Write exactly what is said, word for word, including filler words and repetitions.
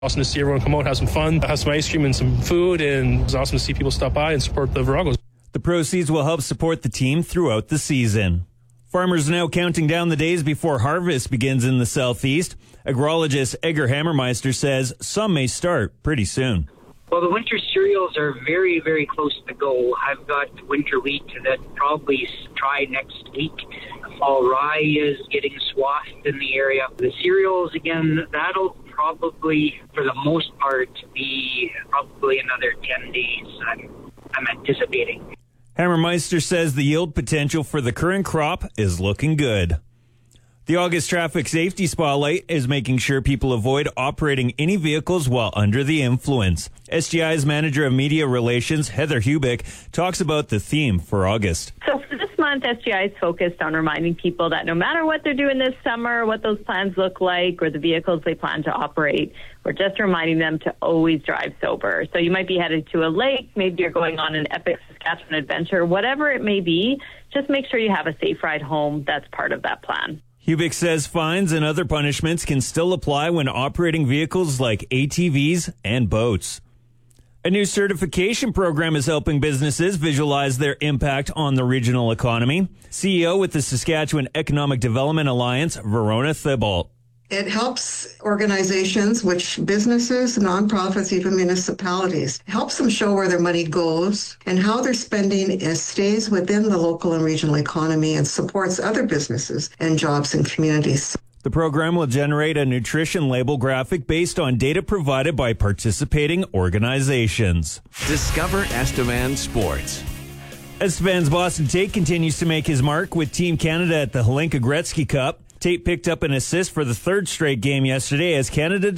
Awesome to see everyone come out, have some fun, have some ice cream and some food, and it's awesome to see people stop by and support the Viragos. The proceeds will help support the team throughout the season. Farmers are now counting down the days before harvest begins in the southeast. Agrologist Edgar Hammermeister says some may start pretty soon. Well, the winter cereals are very, very close to go. I've got winter wheat that probably try next week. Fall rye is getting swathed in the area. The cereals, again, that'll probably, for the most part, be probably another ten days, I'm, I'm anticipating. Hammermeister says the yield potential for the current crop is looking good. The August Traffic Safety Spotlight is making sure people avoid operating any vehicles while under the influence. S G I's Manager of Media Relations, Heather Hubick, talks about the theme for August. So for this month, S G I is focused on reminding people that no matter what they're doing this summer, what those plans look like, or the vehicles they plan to operate, we're just reminding them to always drive sober. So you might be headed to a lake, maybe you're going on an epic Saskatchewan adventure, whatever it may be, just make sure you have a safe ride home. That's part of that plan. Hubick says fines and other punishments can still apply when operating vehicles like A T Vs and boats. A new certification program is helping businesses visualize their impact on the regional economy. C E O with the Saskatchewan Economic Development Alliance, Verona Thibault. It helps organizations, which businesses, nonprofits, even municipalities, helps them show where their money goes and how their spending is, stays within the local and regional economy and supports other businesses and jobs and communities. The program will generate a nutrition label graphic based on data provided by participating organizations. Discover Estevan Sports. Estevan's Boston Tate continues to make his mark with Team Canada at the Hlinka Gretzky Cup. Tate picked up an assist for the third straight game yesterday as Canada